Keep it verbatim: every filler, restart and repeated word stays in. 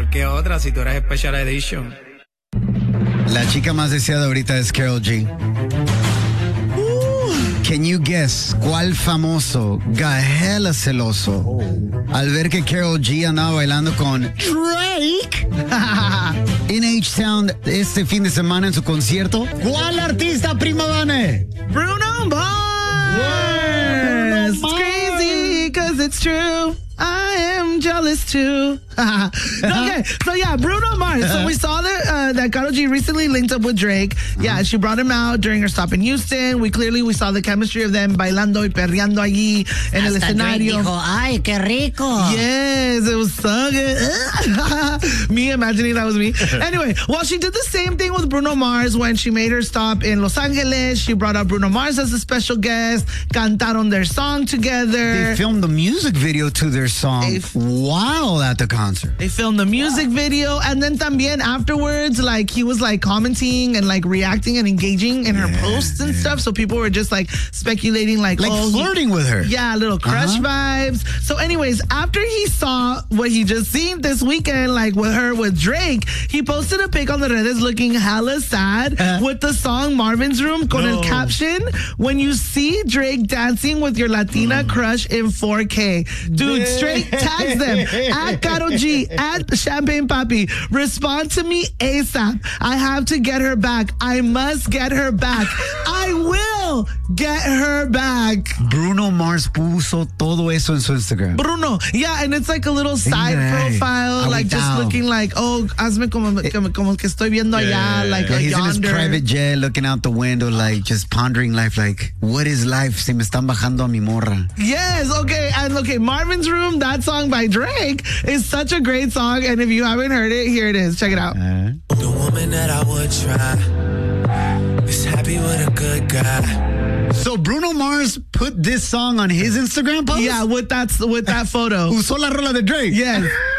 que otra si tú eres Special Edition. La chica más deseada ahorita es Karol G. Can you guess cuál famoso got hella celoso oh. al ver que Karol G andaba bailando con Drake en H-Town este fin de semana en su concierto? ¿Cuál artista, prima Vane? Bruno Mars. Yes. It's crazy because it's true. I am jealous too. Okay, so yeah, Bruno Mars. So we saw that uh, that Karol G recently linked up with Drake. Yeah, she brought him out during her stop in Houston. We clearly we saw the chemistry of them bailando y perreando allí en el escenario. Drake dijo, ay, qué rico. Yes, it was so good. Me imagining that was me. Anyway, well, she did the same thing with Bruno Mars when she made her stop in Los Angeles. She brought out Bruno Mars as a special guest. Cantaron their song together. They filmed the music video to their song f- while at the concert. They filmed the music video, and then también afterwards, like he was like commenting and like reacting and engaging in her yeah, posts and yeah. stuff. So people were just like speculating, like, like oh, flirting with her. Yeah, little crush uh-huh. vibes. So, anyways, after he saw what he just seen this weekend, like with her with Drake, he posted a pic on the redes looking hella sad uh, with the song Marvin's Room con no. el caption, "When you see Drake dancing with your Latina mm. crush in four K." Dude, straight tags them at Karol G, at Champagne Papi. Respond to me ASAP. I have to get her back. I must get her back. I will get her back. Bruno Mars puso todo eso en su Instagram. Bruno, yeah, and it's like a little side hey, profile, hey, like just down. Looking like, oh, hazme como, como, como que estoy viendo allá, yeah, like yeah, a he's yonder. in his private jet, looking out the window, like just pondering life, like, what is life? Se me están bajando a mi morra. Yes, okay, and okay, Marvin's Room, that song by Drake is such a great song, and if you haven't heard it, here it is. Check it out. Uh, the woman that I would try is happy with a good guy. So Bruno Mars put this song on his Instagram post? Yeah, with that with that photo. Usó la rola de Drake. Yes.